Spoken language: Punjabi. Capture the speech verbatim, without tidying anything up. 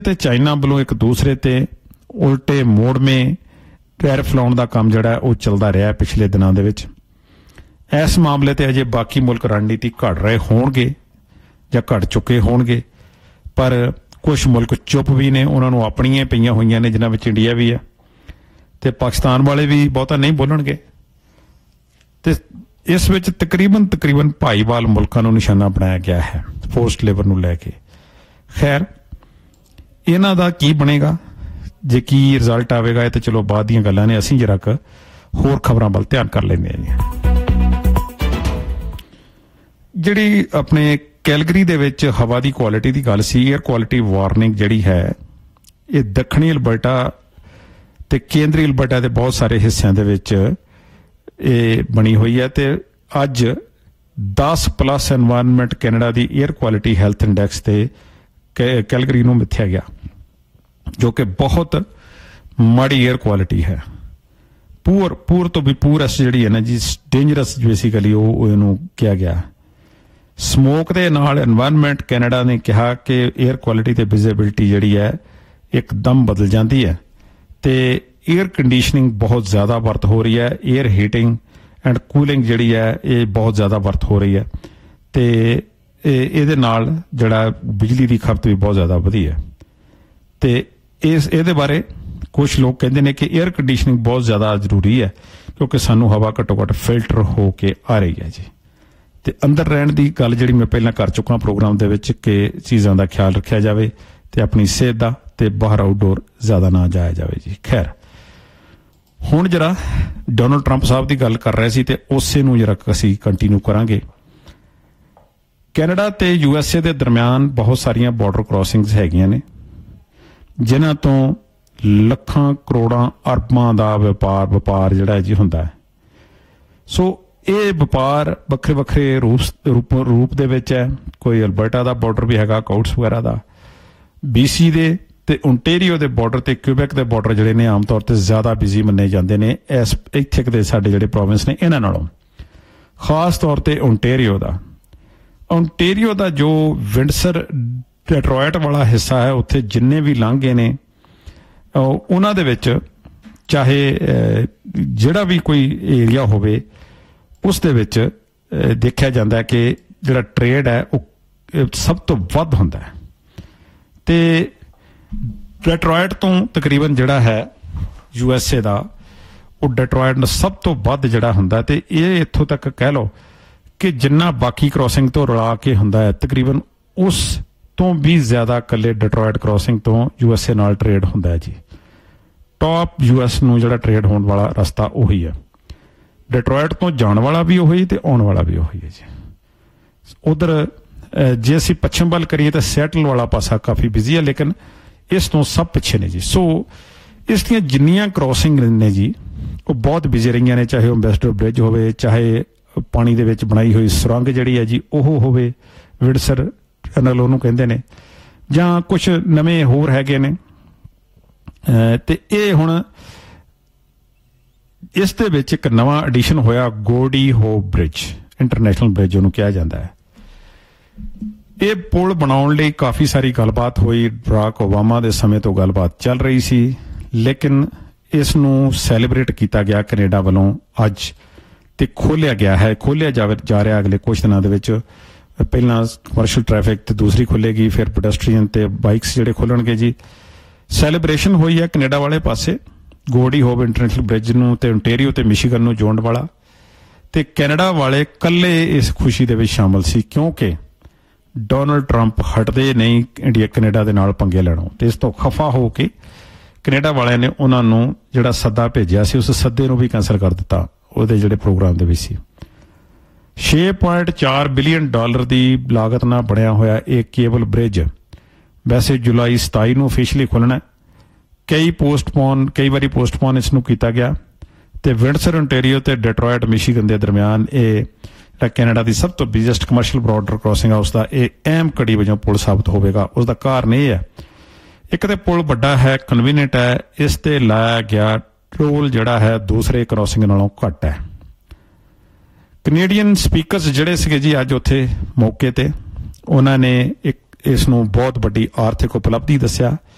ਤੇ ਚਾਈਨਾ ਵੱਲੋਂ ਇੱਕ ਦੂਸਰੇ ਤੇ ਉਲਟੇ ਮੋੜਵੇਂ ਟੈਰਿਫ ਲਾਉਣ ਦਾ ਕੰਮ ਜਿਹੜਾ ਉਹ ਚੱਲਦਾ ਰਿਹਾ ਪਿਛਲੇ ਦਿਨਾਂ ਦੇ ਵਿੱਚ। ਇਸ ਮਾਮਲੇ ਤੇ ਅਜੇ ਬਾਕੀ ਮੁਲਕ ਰਣਨੀਤੀ ਘੜ ਰਹੇ ਹੋਣਗੇ ਜਾਂ ਘੜ ਚੁੱਕੇ ਹੋਣਗੇ, ਪਰ ਕੁਛ ਮੁਲਕ ਚੁੱਪ ਵੀ ਨੇ, ਉਹਨਾਂ ਨੂੰ ਆਪਣੀਆਂ ਪਈਆਂ ਹੋਈਆਂ ਨੇ, ਜਿਨ੍ਹਾਂ ਵਿੱਚ ਇੰਡੀਆ ਵੀ ਹੈ, ਤੇ ਪਾਕਿਸਤਾਨ ਵਾਲੇ ਵੀ ਬਹੁਤਾ ਨਹੀਂ ਬੋਲਣਗੇ। ਤੇ ਇਸ ਵਿੱਚ ਤਕਰੀਬਨ ਤਕਰੀਬਨ ਭਾਈਵਾਲ ਮੁਲਕਾਂ ਨੂੰ ਨਿਸ਼ਾਨਾ ਬਣਾਇਆ ਗਿਆ ਹੈ ਫੋਰਸਡ ਲੇਬਰ ਨੂੰ ਲੈ ਕੇ। ਖੈਰ, ਇਹਨਾਂ ਦਾ ਕੀ ਬਣੇਗਾ, ਜੇ ਕੀ ਰਿਜ਼ਲਟ ਆਵੇਗਾ, ਇਹ ਤਾਂ ਚਲੋ ਬਾਅਦ ਦੀਆਂ ਗੱਲਾਂ ਨੇ। ਅਸੀਂ ਜਰਾ ਕੁ ਹੋਰ ਖਬਰਾਂ ਵੱਲ ਧਿਆਨ ਕਰ ਲੈਂਦੇ ਹਾਂ ਜੀ। ਜਿਹੜੀ ਆਪਣੇ ਕੈਲਗਰੀ ਦੇ ਵਿੱਚ ਹਵਾ ਦੀ ਕੁਆਲਿਟੀ ਦੀ ਗੱਲ ਸੀ, ਏਅਰ ਕੁਆਲਿਟੀ ਵਾਰਨਿੰਗ ਜਿਹੜੀ ਹੈ ਇਹ ਦੱਖਣੀ ਅਲਬਰਟਾ ਤੇ ਕੇਂਦਰੀ ਅਲਬਰਟਾ ਦੇ ਬਹੁਤ ਸਾਰੇ ਹਿੱਸਿਆਂ ਦੇ ਵਿੱਚ ਇਹ ਬਣੀ ਹੋਈ ਹੈ। ਤੇ ਅੱਜ ਦਸ ਪਲੱਸ ਐਨਵਾਇਰਨਮੈਂਟ ਕੈਨੇਡਾ ਦੀ ਏਅਰ ਕੁਆਲਿਟੀ ਹੈਲਥ ਇੰਡੈਕਸ ਤੇ ਕੈਲਗਰੀ ਨੂੰ ਮਿਥਿਆ ਗਿਆ, ਜੋ ਕਿ ਬਹੁਤ ਮਾੜੀ ਏਅਰ ਕੁਆਲਿਟੀ ਹੈ। ਪੂਰ ਪੂਰ ਤੋਂ ਵੀ ਪੂਰਸ ਜਿਹੜੀ ਹੈ ਨਾ ਜੀ, ਡੇਂਜਰਸ ਬੇਸਿਕਲੀ ਉਹ ਇਹਨੂੰ ਕਿਹਾ ਗਿਆ। ਸਮੋਕ ਦੇ ਨਾਲ ਐਨਵਾਇਰਨਮੈਂਟ ਕੈਨੇਡਾ ਨੇ ਕਿਹਾ ਕਿ ਏਅਰ ਕੁਆਲਿਟੀ ਤੇ ਵਿਜ਼ਿਬਿਲਿਟੀ ਜਿਹੜੀ ਹੈ ਇੱਕਦਮ ਬਦਲ ਜਾਂਦੀ ਹੈ ਤੇ ਏਅਰ ਕੰਡੀਸ਼ਨਿੰਗ ਬਹੁਤ ਜ਼ਿਆਦਾ ਵਰਤ ਹੋ ਰਹੀ ਹੈ। ਏਅਰ ਹੀਟਿੰਗ ਐਂਡ ਕੂਲਿੰਗ ਜਿਹੜੀ ਹੈ ਇਹ ਬਹੁਤ ਜ਼ਿਆਦਾ ਵਰਤ ਹੋ ਰਹੀ ਹੈ ਤੇ ਇਹਦੇ ਨਾਲ ਜਿਹੜਾ ਬਿਜਲੀ ਦੀ ਖਪਤ ਵੀ ਬਹੁਤ ਜ਼ਿਆਦਾ ਵਧੀ ਹੈ। ਤੇ ਇਸ ਇਹਦੇ ਬਾਰੇ ਕੁਝ ਲੋਕ ਕਹਿੰਦੇ ਨੇ ਕਿ ਏਅਰ ਕੰਡੀਸ਼ਨਿੰਗ ਬਹੁਤ ਜ਼ਿਆਦਾ ਜ਼ਰੂਰੀ ਹੈ, ਕਿਉਂਕਿ ਸਾਨੂੰ ਹਵਾ ਘੱਟੋ ਘੱਟ ਫਿਲਟਰ ਹੋ ਕੇ ਆ ਰਹੀ ਹੈ ਜੀ। ਤੇ ਅੰਦਰ ਰਹਿਣ ਦੀ ਗੱਲ ਜਿਹੜੀ ਮੈਂ ਪਹਿਲਾਂ ਕਰ ਚੁੱਕਾ ਪ੍ਰੋਗਰਾਮ ਦੇ ਵਿੱਚ ਕਿ ਚੀਜ਼ਾਂ ਦਾ ਖਿਆਲ ਰੱਖਿਆ ਜਾਵੇ ਤੇ ਆਪਣੀ ਸਿਹਤ ਦਾ, ਤੇ ਬਾਹਰ ਆਊਟਡੋਰ ਜ਼ਿਆਦਾ ਨਾ ਜਾਇਆ ਜਾਵੇ ਜੀ। ਖੈਰ, ਹੁਣ ਜਰਾ ਡੋਨਲਡ ਟਰੰਪ ਸਾਹਿਬ ਦੀ ਗੱਲ ਕਰ ਰਹੇ ਸੀ ਤੇ ਉਸੇ ਨੂੰ ਜਰਾ ਅਸੀਂ ਕੰਟੀਨਿਊ ਕਰਾਂਗੇ। ਕੈਨੇਡਾ ਤੇ ਯੂ ਐਸ ਏ ਦੇ ਦਰਮਿਆਨ ਬਹੁਤ ਸਾਰੀਆਂ ਬਾਰਡਰ ਕ੍ਰਾਸਿੰਗਸ ਹੈਗੀਆਂ ਨੇ, ਜਿਨ੍ਹਾਂ ਤੋਂ ਲੱਖਾਂ ਕਰੋੜਾਂ ਅਰਬਾਂ ਦਾ ਵਪਾਰ ਵਪਾਰ ਜਿਹੜਾ ਜੀ ਹੁੰਦਾ ਹੈ। ਸੋ ਇਹ ਵਪਾਰ ਵੱਖਰੇ ਵੱਖਰੇ ਰੂਪ ਰੂਪ ਰੂਪ ਦੇ ਵਿੱਚ ਹੈ। ਕੋਈ ਅਲਬਰਟਾ ਦਾ ਬਾਰਡਰ ਵੀ ਹੈਗਾ, ਕਾਊਟਸ ਵਗੈਰਾ ਦਾ, ਬੀ ਸੀ ਦੇ ਤੇ ਓਨਟੇਰੀਓ ਦੇ ਬਾਰਡਰ ਤੇ ਕਿਊਬੈਕ ਦੇ ਬਾਰਡਰ ਜਿਹੜੇ ਨੇ ਆਮ ਤੌਰ ਤੇ ਜ਼ਿਆਦਾ ਬਿਜ਼ੀ ਮੰਨੇ ਜਾਂਦੇ ਨੇ ਇਸ ਇੱਥੇ ਦੇ ਸਾਡੇ ਜਿਹੜੇ ਪ੍ਰੋਵਿੰਸ ਨੇ ਇਹਨਾਂ ਨਾਲੋਂ, ਖਾਸ ਤੌਰ ਤੇ ਓਨਟੇਰੀਓ ਦਾ। ਓਨਟੇਰੀਓ ਦਾ ਜੋ ਵਿੰਡਸਰ ਡੈਟਰੋਇਟ ਵਾਲਾ ਹਿੱਸਾ ਹੈ, ਉੱਥੇ ਜਿੰਨੇ ਵੀ ਲਾਂਘੇ ਨੇ ਉਹਨਾਂ ਦੇ ਵਿੱਚ ਚਾਹੇ ਜਿਹੜਾ ਵੀ ਕੋਈ ਏਰੀਆ ਹੋਵੇ ਉਸ ਦੇ ਵਿੱਚ ਦੇਖਿਆ ਜਾਂਦਾ ਕਿ ਜਿਹੜਾ ਟਰੇਡ ਹੈ ਉਹ ਸਭ ਤੋਂ ਵੱਧ ਹੁੰਦਾ ਹੈ। ਤੇ ਡੈਟਰੋਇਟ ਤੋਂ ਤਕਰੀਬਨ ਜਿਹੜਾ ਹੈ ਯੂ ਐਸ ਏ ਦਾ, ਉਹ ਡੈਟਰੋਇਟ ਨੂੰ ਸਭ ਤੋਂ ਵੱਧ ਜਿਹੜਾ ਹੁੰਦਾ। ਤੇ ਇਹ ਇੱਥੋਂ ਤੱਕ ਕਹਿ ਲਓ ਕਿ ਜਿੰਨਾ ਬਾਕੀ ਕ੍ਰਾਸਿੰਗ ਤੋਂ ਰਲਾ ਕੇ ਹੁੰਦਾ ਹੈ, ਤਕਰੀਬਨ ਉਸ ਤੋਂ ਵੀ ਜ਼ਿਆਦਾ ਇਕੱਲੇ ਡੈਟਰੋਇਟ ਕ੍ਰਾਸਿੰਗ ਤੋਂ ਯੂ ਐਸ ਏ ਨਾਲ ਟਰੇਡ ਹੁੰਦਾ ਹੈ ਜੀ। ਟੌਪ ਯੂ ਐਸ ਨੂੰ ਜਿਹੜਾ ਟਰੇਡ ਹੋਣ ਵਾਲਾ ਰਸਤਾ ਉਹੀ ਹੈ। ਡੈਟਰੋਇਟ ਤੋਂ ਜਾਣ ਵਾਲਾ ਵੀ ਉਹੀ ਤੇ ਆਉਣ ਵਾਲਾ ਵੀ ਉਹੀ ਹੈ ਜੀ। ਉਧਰ ਜੇ ਅਸੀਂ ਪੱਛਮ ਵੱਲ ਕਰੀਏ ਤਾਂ ਸੈਟਲ ਵਾਲਾ ਪਾਸਾ ਕਾਫੀ ਬਿਜ਼ੀ ਹੈ, ਲੇਕਿਨ ਇਸ ਤੋਂ ਸਭ ਪਿੱਛੇ ਨੇ ਜੀ। ਸੋ ਇਸ ਦੀਆਂ ਜਿੰਨੀਆਂ ਕ੍ਰਾਸਿੰਗ ਨੇ ਜੀ ਉਹ ਬਹੁਤ ਬਿਜ਼ੀ ਰਹੀਆਂ ਨੇ, ਚਾਹੇ ਉਹ ਅੰਬੈਸਡਰ ਬ੍ਰਿਜ ਹੋਵੇ, ਚਾਹੇ ਪਾਣੀ ਦੇ ਵਿੱਚ ਬਣਾਈ ਹੋਈ ਸੁਰੰਗ ਜਿਹੜੀ ਹੈ ਜੀ ਉਹ ਹੋਵੇ, ਵਿੰਡਸਰ ਟਨਲ ਉਹਨੂੰ ਕਹਿੰਦੇ ਨੇ, ਜਾਂ ਕੁਛ ਨਵੇਂ ਹੋਰ ਹੈਗੇ ਨੇ। ਤੇ ਇਹ ਹੁਣ ਇਸ ਦੇ ਵਿੱਚ ਇੱਕ ਨਵਾਂ ਐਡੀਸ਼ਨ ਹੋਇਆ, ਗੋਰਡੀ ਹੋਪ ਬ੍ਰਿਜ, ਇੰਟਰਨੈਸ਼ਨਲ ਬ੍ਰਿਜ ਉਹਨੂੰ ਕਿਹਾ ਜਾਂਦਾ ਹੈ। ਇਹ ਪੁਲ ਬਣਾਉਣ ਲਈ ਕਾਫੀ ਸਾਰੀ ਗੱਲਬਾਤ ਹੋਈ, ਬਰਾਕ ਓਬਾਮਾ ਦੇ ਸਮੇਂ ਤੋਂ ਗੱਲਬਾਤ ਚੱਲ ਰਹੀ ਸੀ, ਲੇਕਿਨ ਇਸ ਨੂੰ ਸੈਲੀਬ੍ਰੇਟ ਕੀਤਾ ਗਿਆ ਕੈਨੇਡਾ ਵੱਲੋਂ ਅੱਜ ਤੇ ਖੋਲ੍ਹਿਆ ਗਿਆ ਹੈ, ਖੋਲ੍ਹਿਆ ਜਾ ਜਾ ਰਿਹਾ ਅਗਲੇ ਕੁਝ ਦਿਨਾਂ ਦੇ ਵਿੱਚ। ਪਹਿਲਾਂ ਕਮਰਸ਼ੀਅਲ ਟ੍ਰੈਫਿਕ ਤੇ ਦੂਸਰੀ ਖੁੱਲੇਗੀ, ਫਿਰ ਪੈਡੈਸਟਰੀਅਨ ਤੇ ਬਾਈਕਸ ਜਿਹੜੇ ਖੁੱਲਣਗੇ ਜੀ। ਸੈਲੀਬ੍ਰੇਸ਼ਨ ਹੋਈ ਹੈ ਕੈਨੇਡਾ ਵਾਲੇ ਪਾਸੇ ਗੋਰਡੀ ਹੋਪ ਇੰਟਰਨੈਸ਼ਨਲ ਬ੍ਰਿਜ ਨੂੰ ਤੇ ਓਨਟੇਰੀਓ ਤੇ ਮਿਸ਼ੀਗਨ ਨੂੰ ਜੋੜਨ ਵਾਲਾ, ਤੇ ਕੈਨੇਡਾ ਵਾਲੇ ਇਕੱਲੇ ਇਸ ਖੁਸ਼ੀ ਦੇ ਵਿੱਚ ਸ਼ਾਮਲ ਸੀ ਕਿਉਂਕਿ ਡੋਨਲਡ ਟਰੰਪ ਹਟਦੇ ਨਹੀਂ ਇੰਡੀਆ ਕੈਨੇਡਾ ਦੇ ਨਾਲ ਪੰਗੇ ਲੈਣੋਂ। ਤੇ ਇਸ ਤੋਂ ਖਫਾ ਹੋ ਕੇ ਕੈਨੇਡਾ ਵਾਲਿਆਂ ਨੇ ਉਹਨਾਂ ਨੂੰ ਜਿਹੜਾ ਸੱਦਾ ਭੇਜਿਆ ਸੀ ਉਸ ਸੱਦੇ ਨੂੰ ਵੀ ਕੈਂਸਲ ਕਰ ਦਿੱਤਾ ਉਹਦੇ ਜਿਹੜੇ ਪ੍ਰੋਗਰਾਮ ਦੇ ਵਿੱਚ ਸੀ। ਛੇ ਪੁਆਇੰਟ ਚਾਰ ਬਿਲੀਅਨ ਡਾਲਰ ਦੀ ਲਾਗਤ ਨਾਲ ਬਣਿਆ ਹੋਇਆ ਇਹ ਕੇਬਲ ਬ੍ਰਿਜ ਵੈਸੇ ਜੁਲਾਈ ਸਤਾਈ ਨੂੰ ਅਫੀਸ਼ੀਅਲੀ ਖੁੱਲ੍ਹਣਾ। ਕਈ ਪੋਸਟਪੋਨ ਕਈ ਵਾਰੀ ਪੋਸਟਪੋਨ ਇਸ ਨੂੰ ਕੀਤਾ ਗਿਆ ਤੇ ਵਿੰਡਸਰ ਓਨਟੇਰੀਓ ਤੇ ਡੈਟਰੋਇਟ ਮਿਸ਼ੀਗਨ ਦੇ ਦਰਮਿਆਨ ਇਹ ਕੈਨੇਡਾ ਦੀ ਸਭ ਤੋਂ ਬਿਜ਼ੀਐਸਟ ਕਮਰਸ਼ੀਅਲ ਬਾਰਡਰ ਕ੍ਰਾਸਿੰਗ ਆ, ਉਸ ਦਾ ਇਹ ਅਹਿਮ ਕੜੀ ਵਜੋਂ ਪੁਲ ਸਾਬਤ ਹੋਵੇਗਾ। ਉਸ ਦਾ ਕਾਰਨ ਇਹ ਹੈ, ਇੱਕ ਤੇ ਪੁਲ ਵੱਡਾ ਹੈ, ਕਨਵੀਨੀਅੰਟ ਹੈ, ਇਸ ਤੇ ਲਾਇਆ ਗਿਆ ਟੋਲ ਜਿਹੜਾ ਹੈ ਦੂਸਰੇ ਕ੍ਰਾਸਿੰਗ ਨਾਲੋਂ ਘੱਟ ਹੈ। ਕੈਨੇਡੀਅਨ ਸਪੀਕਰਸ ਜਿਹੜੇ ਸੀਗੇ ਜੀ ਅੱਜ ਉੱਥੇ ਮੌਕੇ ਤੇ, ਉਹਨਾਂ ਨੇ ਇੱਕ ਇਸ ਨੂੰ ਬਹੁਤ ਵੱਡੀ ਆਰਥਿਕ ਉਪਲਬਧੀ ਦੱਸਿਆ